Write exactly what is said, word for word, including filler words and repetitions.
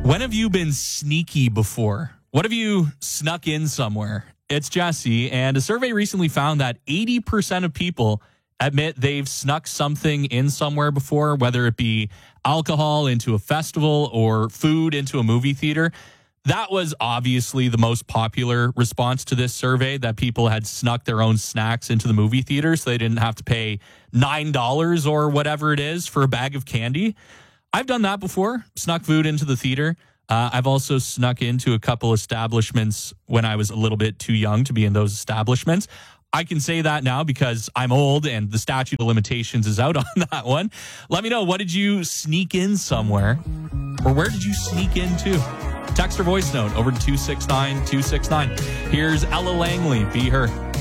When have you been sneaky before? What have you snuck in somewhere? It's Jesse, and a survey recently found that eighty percent of people admit they've snuck something in somewhere before, whether it be alcohol into a festival or food into a movie theater. That was obviously the most popular response to this survey, that people had snuck their own snacks into the movie theater so they didn't have to pay nine dollars or whatever it is for a bag of candy. I've done that before, snuck food into the theater. Uh, I've also snuck into a couple establishments when I was a little bit too young to be in those establishments. I can say that now because I'm old and the statute of limitations is out on that one. Let me know, what did you sneak in somewhere? Or where did you sneak into? Text or voice note over to two six nine two six nine. Here's Ella Langley, Be Her.